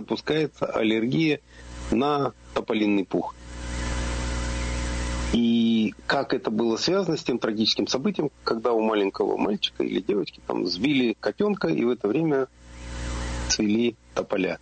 запускается аллергия на тополиный пух. И как это было связано с тем трагическим событием, когда у маленького мальчика или девочки там сбили котенка, и в это время цвели тополя.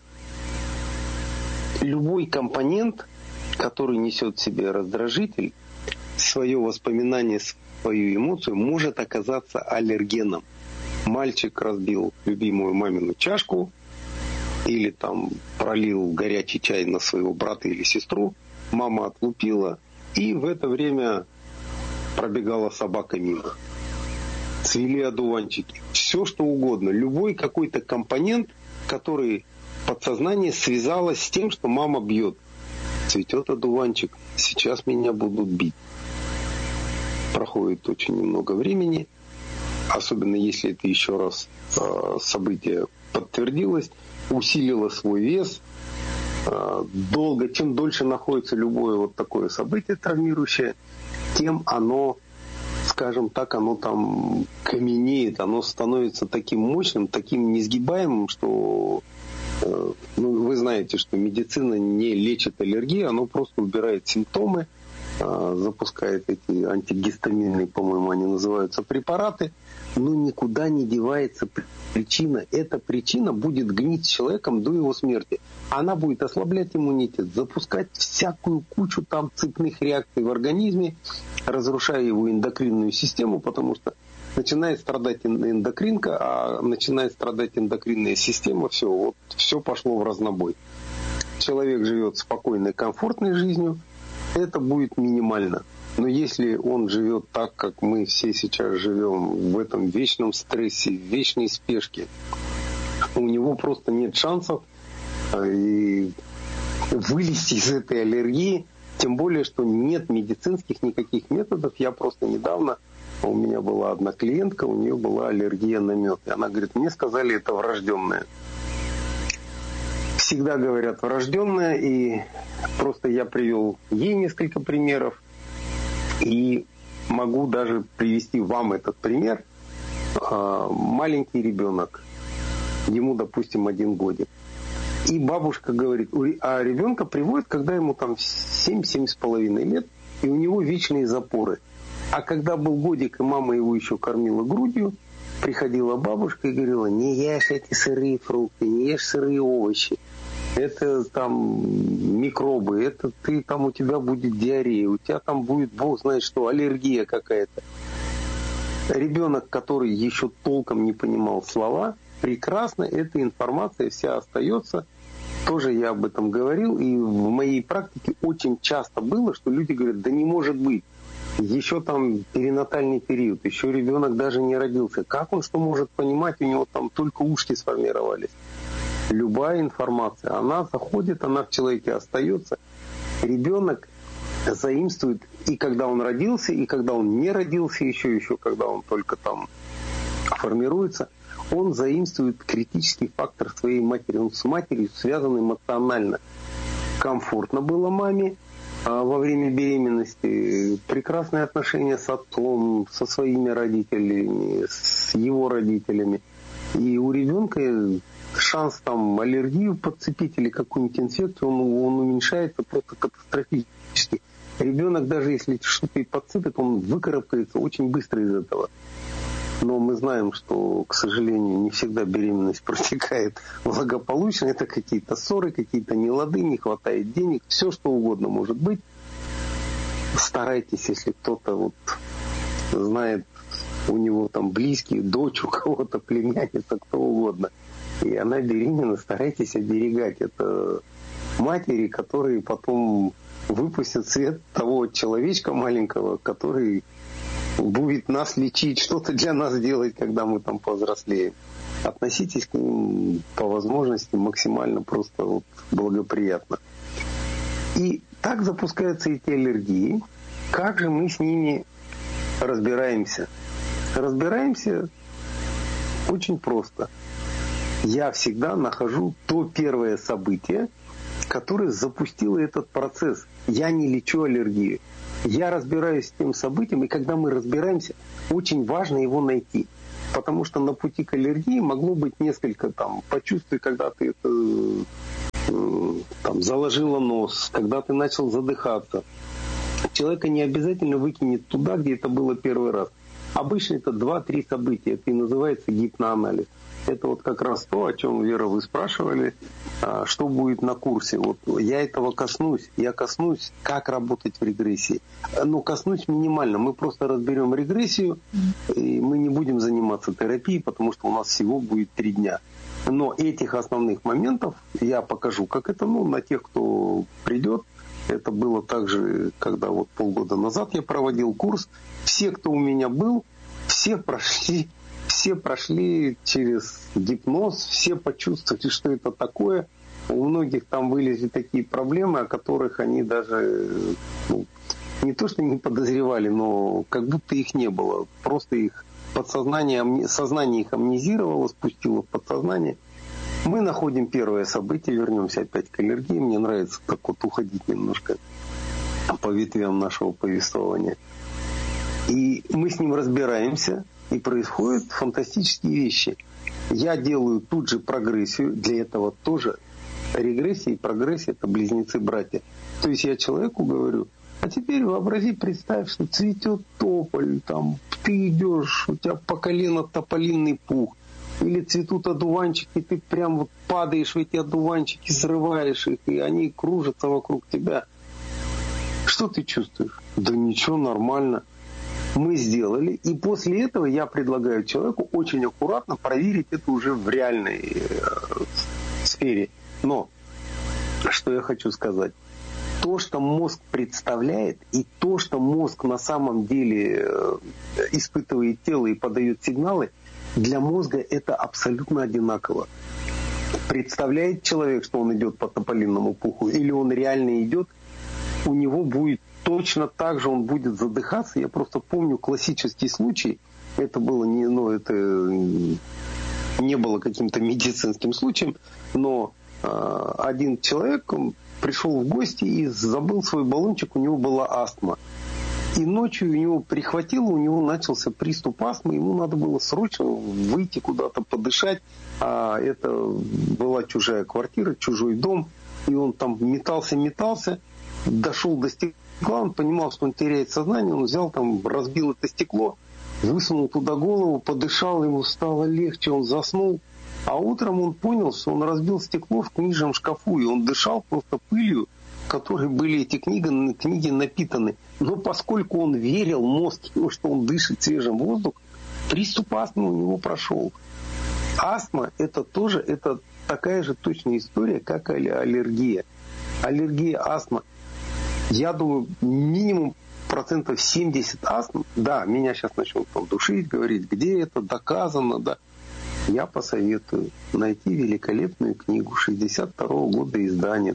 Любой компонент, который несет в себе раздражитель, свое воспоминание, свою эмоцию, может оказаться аллергеном. Мальчик разбил любимую мамину чашку или там пролил горячий чай на своего брата или сестру, мама отлупила, и в это время пробегала собака мимо. Цвели одуванчики. Все что угодно. Любой какой-то компонент, который подсознание связалось с тем, что мама бьет. Цветет одуванчик. Сейчас меня будут бить. Проходит очень немного времени. Особенно если это еще раз событие подтвердилось, усилило свой вес. Долго, чем дольше находится любое вот такое событие травмирующее, тем оно, скажем так, оно там каменеет, оно становится таким мощным, таким несгибаемым, что вы знаете, что медицина не лечит аллергию, оно просто убирает симптомы, запускает эти антигистаминные, по-моему, они называются, препараты, но никуда не девается причина. Эта причина будет гнить с человеком до его смерти. Она будет ослаблять иммунитет, запускать всякую кучу там цепных реакций в организме, разрушая его эндокринную систему, потому что начинает страдать эндокринка, а начинает страдать эндокринная система, все пошло в разнобой. Человек живет спокойной, комфортной жизнью, это будет минимально. Но если он живет так, как мы все сейчас живем, в этом вечном стрессе, в вечной спешке, у него просто нет шансов и вылезти из этой аллергии, тем более, что нет медицинских никаких методов. Я просто недавно, у меня была одна клиентка, у нее была аллергия на мед. И она говорит, мне сказали, это врожденное. Всегда говорят врожденное, и просто я привел ей несколько примеров, и могу даже привести вам этот пример. Маленький ребенок, ему, допустим, 1 годик. И бабушка говорит, а ребенка приводят, когда ему там 7-7,5 лет, и у него вечные запоры. А когда был годик, и мама его еще кормила грудью, приходила бабушка и говорила, не ешь эти сырые фрукты, не ешь сырые овощи. Это там микробы, это ты там, у тебя будет диарея, у тебя там будет, бог знает что, аллергия какая-то. Ребенок, который еще толком не понимал слова, прекрасно эта информация вся остается. Тоже я об этом говорил, и в моей практике очень часто было, что люди говорят, да не может быть, еще там перинатальный период, еще ребенок даже не родился. Как он что может понимать, у него там только ушки сформировались. Любая информация, она заходит, она в человеке остается. Ребенок заимствует и когда он родился, и когда он не родился, еще когда он только там формируется, он заимствует критический фактор своей матери. Он с матерью связан эмоционально. Комфортно было маме во время беременности, прекрасные отношения с отцом, со своими родителями, с его родителями. И у ребенка шанс там аллергию подцепить или какую-нибудь инфекцию, он уменьшается просто катастрофически. Ребенок, даже если что-то и подцепит, он выкарабкается очень быстро из этого. Но мы знаем, что, к сожалению, не всегда беременность протекает благополучно. Это какие-то ссоры, какие-то нелады, не хватает денег, все что угодно может быть. Старайтесь, если кто-то вот знает, у него там близкие, дочь у кого-то, племянница, кто угодно, и она беременна, старайтесь оберегать. Это матери, которые потом выпустят в свет того человечка маленького, который будет нас лечить, что-то для нас делать, когда мы там повзрослеем. Относитесь к ним по возможности максимально просто вот благоприятно. И так запускаются эти аллергии. Как же мы с ними разбираемся? Разбираемся очень просто. Я всегда нахожу то первое событие, которое запустило этот процесс. Я не лечу аллергию. Я разбираюсь с тем событием, и когда мы разбираемся, очень важно его найти. Потому что на пути к аллергии могло быть несколько там почувствий, когда ты это заложило нос, когда ты начал задыхаться, человека не обязательно выкинет туда, где это было первый раз. Обычно это 2-3 события. Это и называется гипноанализ. Это вот как раз то, о чем, Вера, вы спрашивали, что будет на курсе. Вот я этого коснусь. Я коснусь, как работать в регрессии. Но коснусь минимально. Мы просто разберем регрессию, и мы не будем заниматься терапией, потому что у нас всего будет 3 дня. Но этих основных моментов я покажу, как это, на тех, кто придет. Это было также, когда вот полгода назад я проводил курс. Все, кто у меня был, все прошли через гипноз, все почувствовали, что это такое. У многих там вылезли такие проблемы, о которых они даже не то что не подозревали, но как будто их не было. Просто их сознание их амнезировало, спустило в подсознание. Мы находим первое событие, вернемся опять к аллергии. Мне нравится так вот уходить немножко по ветвям нашего повествования. И мы с ним разбираемся, и происходят фантастические вещи. Я делаю тут же прогрессию, для этого тоже регрессия и прогрессия — это близнецы-братья. То есть я человеку говорю: а теперь вообрази, представь, что цветет тополь, там ты идешь, у тебя по колено тополиный пух, или цветут одуванчики, ты прям вот падаешь в эти одуванчики, срываешь их, и они кружатся вокруг тебя. Что ты чувствуешь? Да ничего, нормально. Мы сделали, и после этого я предлагаю человеку очень аккуратно проверить это уже в реальной сфере. Но что я хочу сказать? То, что мозг представляет, и то, что мозг на самом деле испытывает тело и подает сигналы, для мозга это абсолютно одинаково. Представляет человек, что он идет по тополинному пуху, или он реально идет, у него будет точно так же, он будет задыхаться. Я просто помню классический случай. Это было не было каким-то медицинским случаем, но один человек пришел в гости и забыл свой баллончик, у него была астма. И ночью у него прихватило, у него начался приступ астмы, ему надо было срочно выйти куда-то подышать. А это была чужая квартира, чужой дом, и он там метался, дошел до стекла, он понимал, что он теряет сознание, он взял там, разбил это стекло, высунул туда голову, подышал, ему стало легче, он заснул. А утром он понял, что он разбил стекло в книжном шкафу, и он дышал просто пылью, которой были эти книги напитаны. Но поскольку он верил, мозг его, что он дышит свежим воздухом, приступ астмы у него прошел. Астма — это такая же точная история, как аллергия. Аллергия, астма. Я думаю, минимум 70% астм. Да, меня сейчас начнут там душить, говорить, где это доказано, да. Я посоветую найти великолепную книгу 62 года издания,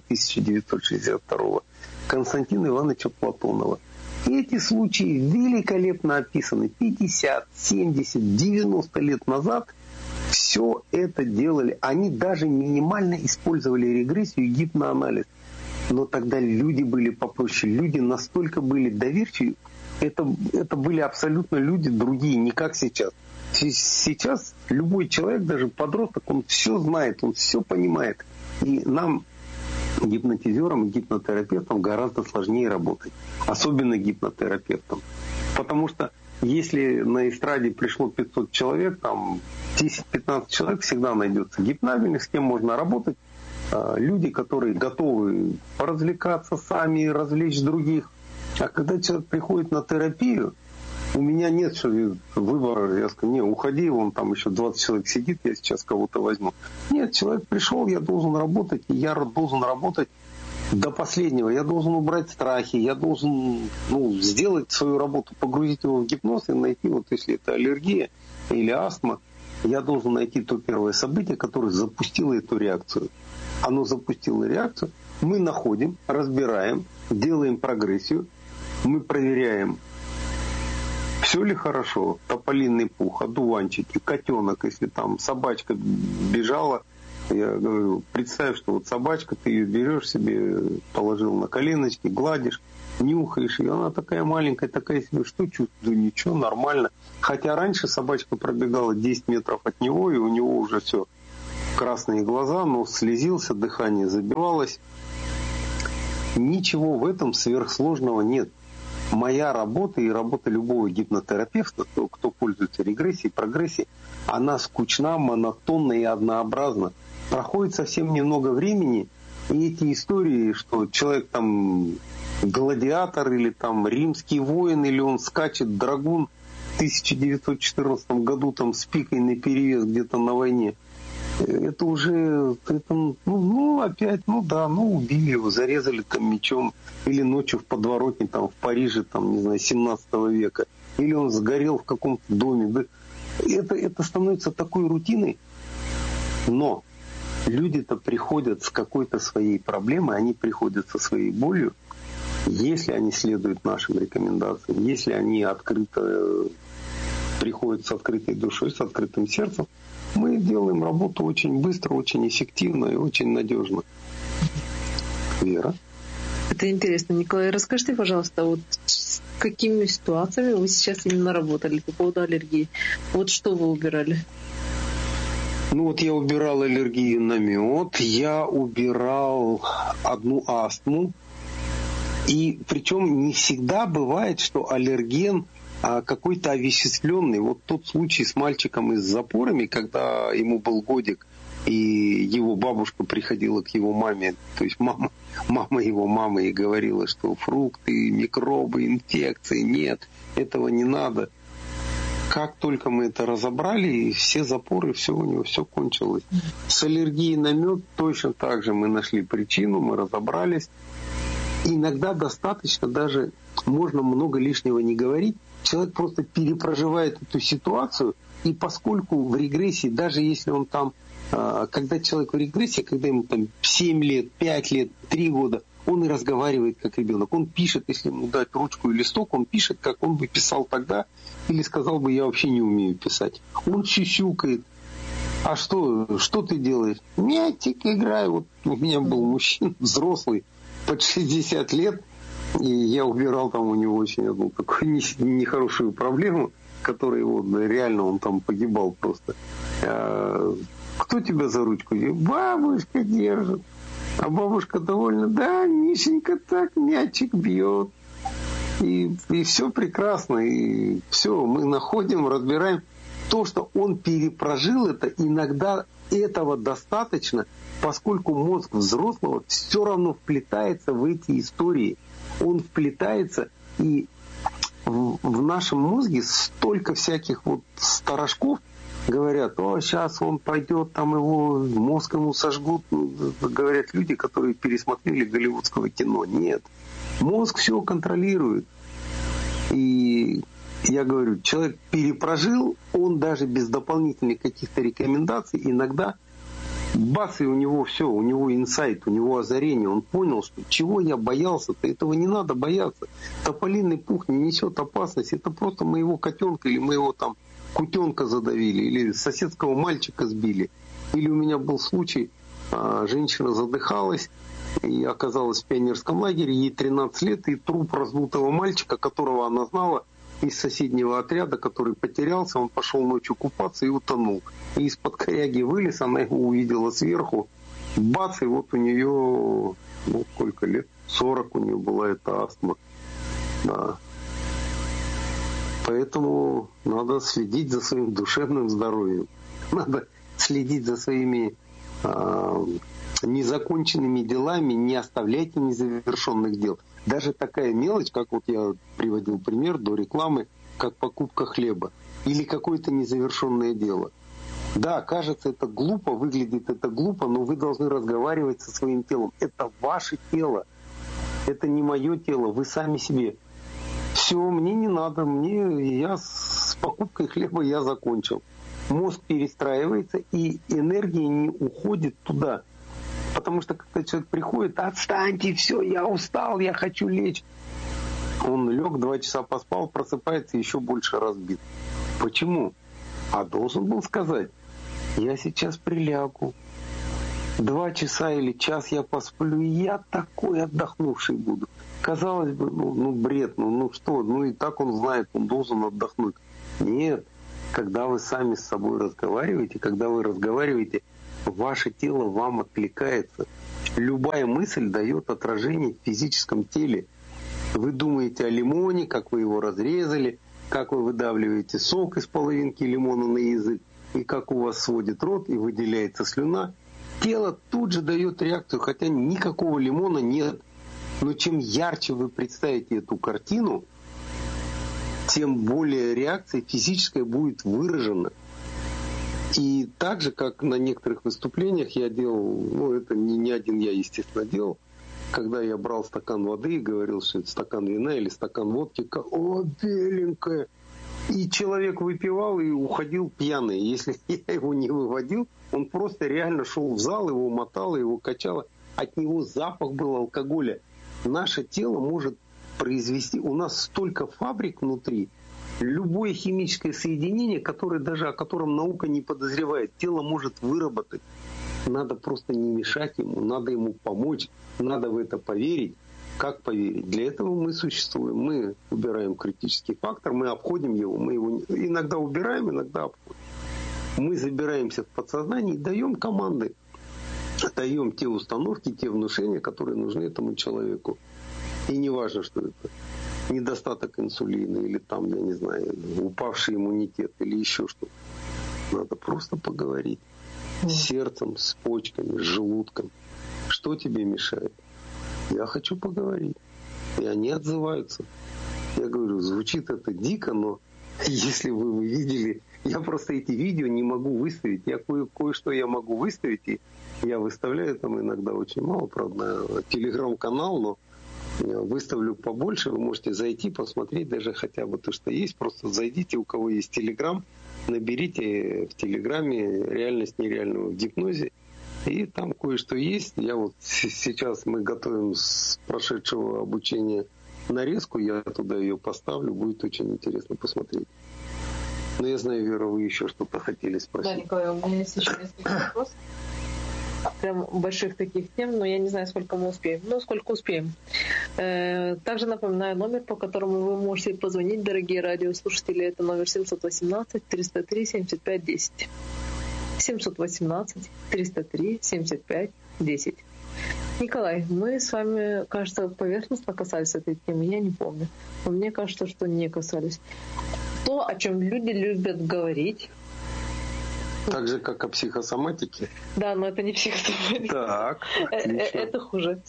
1962, Константина Ивановича Платонова. Эти случаи великолепно описаны. 50, 70, 90 лет назад все это делали. Они даже минимально использовали регрессию и гипноанализ. Но тогда люди были попроще. Люди настолько были доверчивы. Это были абсолютно люди другие, не как сейчас. Сейчас любой человек, даже подросток, он все знает, он все понимает. И нам, гипнотизерам и гипнотерапевтам, гораздо сложнее работать. Особенно гипнотерапевтам. Потому что если на эстраде пришло 500 человек, там 10-15 человек всегда найдется гипнабельных, с кем можно работать. Люди, которые готовы поразвлекаться сами, развлечь других. А когда человек приходит на терапию, у меня нет выбора, я скажу: не, уходи, вон там еще 20 человек сидит, я сейчас кого-то возьму. Нет, человек пришел, я должен работать, и я должен работать до последнего. Я должен убрать страхи, я должен сделать свою работу, погрузить его в гипноз и найти, вот если это аллергия или астма, я должен найти то первое событие, которое запустило эту реакцию. Оно запустило реакцию, мы находим, разбираем, делаем прогрессию, мы проверяем, все ли хорошо, тополиный пух, одуванчики, котенок, если там собачка бежала, я говорю, представь, что вот собачка, ты ее берешь себе, положил на коленочки, гладишь, нюхаешь, и она такая маленькая, такая себе, что чувствую, ничего, нормально. Хотя раньше собачка пробегала 10 метров от него, и у него уже все, красные глаза, нос слезился, дыхание забивалось. Ничего в этом сверхсложного нет. Моя работа и работа любого гипнотерапевта, кто пользуется регрессией, прогрессией, она скучна, монотонна и однообразна. Проходит совсем немного времени, и эти истории, что человек там гладиатор или там римский воин, или он скачет драгун в 1914 году там с пикой наперевес где-то на войне, это уже, опять, убили его, зарезали там мечом, или ночью в подворотне там в Париже, там, не знаю, 17 века, или он сгорел в каком-то доме. Это становится такой рутиной, но люди-то приходят с какой-то своей проблемой, они приходят со своей болью, если они следуют нашим рекомендациям, если они открыто приходят с открытой душой, с открытым сердцем, мы делаем работу очень быстро, очень эффективно и очень надежно. Вера? Это интересно. Николай, расскажите, пожалуйста, вот с какими ситуациями вы сейчас именно работали по поводу аллергии? Вот что вы убирали? Я убирал аллергию на мед, я убирал одну астму. И причем не всегда бывает, что аллерген какой-то овеществленный. Вот тот случай с мальчиком и с запорами, когда ему был годик, и его бабушка приходила к его маме, то есть мама его мамы, и говорила, что фрукты, микробы, инфекции, нет, этого не надо. Как только мы это разобрали, все запоры, все у него, все кончилось. С аллергией на мед точно так же мы нашли причину, мы разобрались. Иногда достаточно даже, можно много лишнего не говорить, человек просто перепроживает эту ситуацию, и поскольку в регрессии, даже если он там, когда человек в регрессии, когда ему там 7 лет, 5 лет, 3 года, он и разговаривает как ребенок. Он пишет, если ему дать ручку и листок, он пишет, как он бы писал тогда, или сказал бы, я вообще не умею писать. Он щущукает. А что ты делаешь? Мячик играю. Вот у меня был мужчина взрослый, под 60 лет, и я убирал там у него очень одну такую нехорошую проблему, которая его, реально он там погибал просто. Кто тебя за ручку держит? Бабушка держит. А бабушка довольна, да, Мишенька так мячик бьет. И все прекрасно, и все, мы находим, разбираем. То, что он перепрожил это, иногда этого достаточно, поскольку мозг взрослого все равно вплетается в эти истории. Он вплетается, и в нашем мозге столько всяких вот сторожков, говорят, сейчас он пойдет, там его мозг ему сожгут. Говорят люди, которые пересмотрели голливудского кино. Нет, мозг все контролирует. И я говорю, человек перепрожил, он даже без дополнительных каких-то рекомендаций иногда бац, и у него все, у него инсайт, у него озарение. Он понял, что чего я боялся-то, этого не надо бояться. Тополиный пух не несет опасность. Это просто моего котенка или моего там кутенка задавили, или соседского мальчика сбили. Или у меня был случай, женщина задыхалась и оказалась в пионерском лагере, ей 13 лет, и труп раздутого мальчика, которого она знала из соседнего отряда, который потерялся, он пошел ночью купаться и утонул. И из-под коряги вылез, она его увидела сверху, бац, и вот у нее, сколько лет, 40 у нее была эта астма. Да. Поэтому надо следить за своим душевным здоровьем. Надо следить за своими незаконченными делами, не оставляйте незавершенных дел. Даже такая мелочь, как вот я приводил пример до рекламы, как покупка хлеба или какое-то незавершенное дело. Да, кажется это глупо, выглядит это глупо, но вы должны разговаривать со своим телом. Это ваше тело, это не мое тело, вы сами себе. Все, мне не надо, я с покупкой хлеба я закончил. Мозг перестраивается, и энергия не уходит туда. Потому что когда человек приходит, отстаньте, все, я устал, я хочу лечь. Он лег, 2 часа поспал, просыпается еще больше разбит. Почему? А должен был сказать, я сейчас прилягу. 2 часа или час я посплю, и я такой отдохнувший буду. Казалось бы, бред, что, и так он знает, он должен отдохнуть. Нет, когда вы сами с собой разговариваете, ваше тело вам откликается. Любая мысль дает отражение в физическом теле. Вы думаете о лимоне, как вы его разрезали, как вы выдавливаете сок из половинки лимона на язык, и как у вас сводит рот, и выделяется слюна. Тело тут же дает реакцию, хотя никакого лимона нет. Но чем ярче вы представите эту картину, тем более реакция физическая будет выражена. И так же, как на некоторых выступлениях я делал, это не один я, естественно, делал, когда я брал стакан воды и говорил, что это стакан вина или стакан водки, о, беленькая. И человек выпивал и уходил пьяный. Если я его не выводил, он просто реально шел в зал, его мотало, его качало. От него запах был алкоголя. Наше тело может произвести... У нас столько фабрик внутри. Любое химическое соединение, о котором наука не подозревает, тело может выработать. Надо просто не мешать ему, надо ему помочь, надо в это поверить. Как поверить? Для этого мы существуем. Мы убираем критический фактор, мы обходим его, мы его иногда убираем, иногда обходим. Мы забираемся в подсознание и даем команды, даем те установки, те внушения, которые нужны этому человеку. И не важно, что это недостаток инсулина или там, я не знаю, упавший иммунитет или еще что-то. Надо просто поговорить с сердцем, с почками, с желудком. Что тебе мешает? Я хочу поговорить. И они отзываются. Я говорю, звучит это дико, но если вы увидели, я просто эти видео не могу выставить. Я кое-что я могу выставить, и я выставляю там иногда очень мало, правда, телеграм-канал, но выставлю побольше. Вы можете зайти, посмотреть даже хотя бы то, что есть. Просто зайдите, у кого есть телеграм, наберите в телеграме «Реальность нереального в гипнозе». И там кое-что есть. Я вот сейчас мы готовим с прошедшего обучения нарезку. Я туда ее поставлю. Будет очень интересно посмотреть. Но я знаю, Вера, вы еще что-то хотели спросить. Да, Николай, у меня есть еще несколько вопросов. Прям больших таких тем, но я не знаю, сколько мы успеем. Сколько успеем. Также напоминаю номер, по которому вы можете позвонить, дорогие радиослушатели. Это номер 718-303-75-10. 718-303-75-10. Николай, мы с вами, кажется, поверхностно касались этой темы, я не помню. Но мне кажется, что не касались. То, о чем люди любят говорить. Так же, как о психосоматике? Да, но это не психосоматика. Так, это хуже.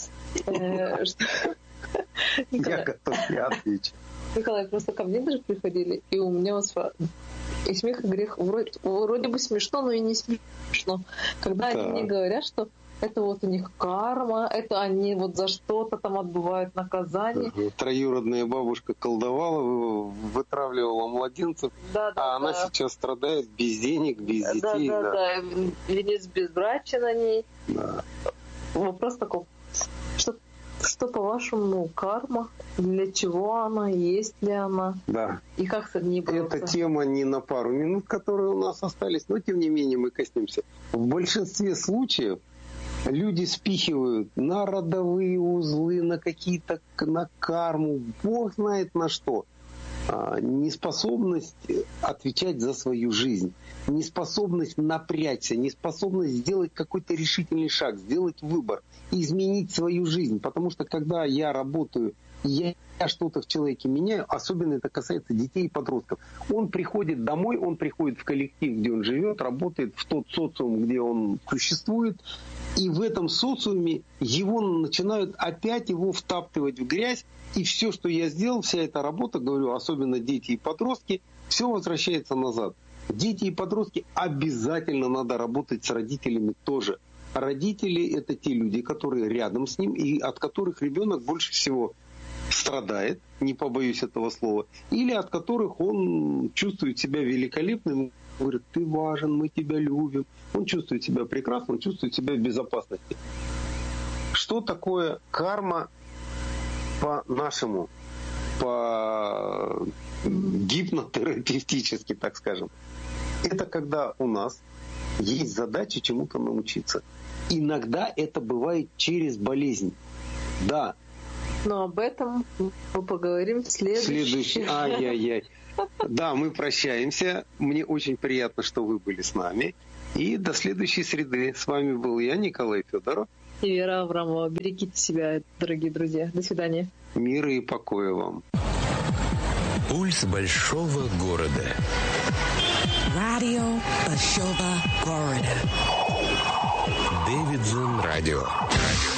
Я готов, я отвечу. Николай, просто ко мне даже приходили, и у меня и смех, и грех вроде бы смешно, но и не смешно. Когда они мне говорят, что это вот у них карма, это они вот за что-то там отбывают наказание. Троюродная бабушка колдовала, вытравливала младенцев, она сейчас страдает без денег, без детей. Да. Венец безбрачия на ней. Да. Вопрос такой, что по-вашему карма? Для чего она? Есть ли она? Да. И как с ней бороться? Эта тема не на пару минут, которые у нас остались, но тем не менее мы коснемся. В большинстве случаев люди спихивают на родовые узлы, на какие-то, на карму, Бог знает на что. Неспособность отвечать за свою жизнь, неспособность напрячься, неспособность сделать какой-то решительный шаг, сделать выбор, изменить свою жизнь. Потому что когда я работаю, я что-то в человеке меняю, особенно это касается детей и подростков. Он приходит домой, он приходит в коллектив, где он живет, работает в тот социум, где он существует, и в этом социуме его начинают опять его втаптывать в грязь, и все, что я сделал, вся эта работа, говорю, особенно дети и подростки, все возвращается назад. Дети и подростки обязательно надо работать с родителями тоже. Родители — это те люди, которые рядом с ним, и от которых ребенок больше всего страдает, не побоюсь этого слова, или от которых он чувствует себя великолепным, говорит, ты важен, мы тебя любим. Он чувствует себя прекрасно, он чувствует себя в безопасности. Что такое карма по-нашему, по гипнотерапевтически, так скажем? Это когда у нас есть задача чему-то научиться. Иногда это бывает через болезнь. Да. Но об этом мы поговорим в следующий. Ай-яй-яй. Да, мы прощаемся. Мне очень приятно, что вы были с нами. И до следующей среды. С вами был я, Николай Федоров. И Вера Аврамова. Берегите себя, дорогие друзья. До свидания. Мира и покоя вам. Пульс большого города. Радио большого города. Дэвидсон радио.